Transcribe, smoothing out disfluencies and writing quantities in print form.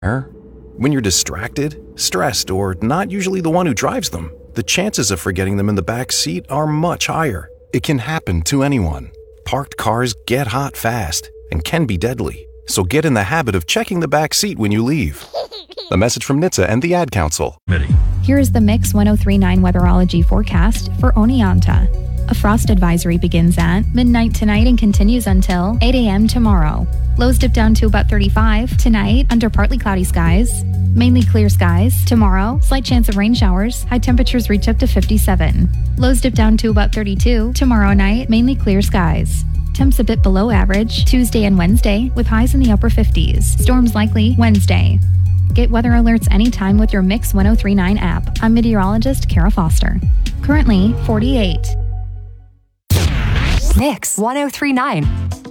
When you're distracted, stressed, or not usually the one who drives them, the chances of forgetting them in the back seat are much higher. It can happen to anyone. Parked cars get hot fast and can be deadly, so get in the habit of checking the back seat when you leave. A message from NHTSA and the Ad Council. Here is the Mix 1039 weatherology forecast for Oneonta. A frost advisory begins at midnight tonight and continues until 8 a.m. tomorrow. Lows dip down to about 35 tonight under partly cloudy skies. Mainly clear skies. Tomorrow, slight chance of rain showers. High temperatures reach up to 57. Lows dip down to about 32. Tomorrow night, mainly clear skies. Temps a bit below average Tuesday and Wednesday with highs in the upper 50s. Storms likely Wednesday. Get weather alerts anytime with your Mix 1039 app. I'm meteorologist Kara Foster. Currently 48. Mix 1039.